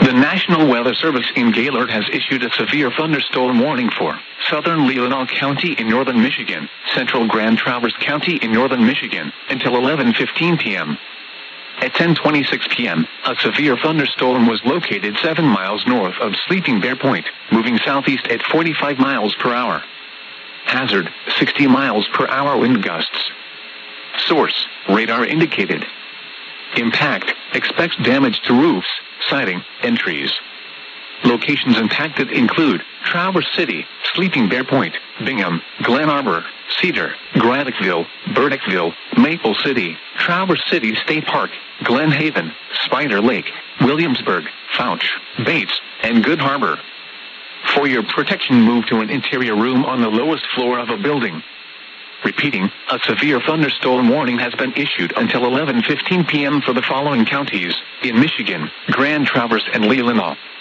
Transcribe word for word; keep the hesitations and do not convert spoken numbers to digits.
The National Weather Service in Gaylord has issued a severe thunderstorm warning for southern Leelanau County in northern Michigan, central Grand Traverse County in northern Michigan, until eleven fifteen p.m. At ten twenty-six p.m., a severe thunderstorm was located seven miles north of Sleeping Bear Point, moving southeast at forty-five miles per hour. Hazard, sixty miles per hour wind gusts. Source, radar indicated. Impact, expects damage to roofs, siding, and trees. Locations impacted include Traverse City, Sleeping Bear Point, Bingham, Glen Arbor, Cedar, Graniteville, Burdickville, Maple City, Traverse City State Park, Glen Haven, Spider Lake, Williamsburg, Fouch, Bates, and Good Harbor. For your protection, move to an interior room on the lowest floor of a building. Repeating, a severe thunderstorm warning has been issued until eleven fifteen p.m. for the following counties in Michigan: Grand Traverse and Leelanau.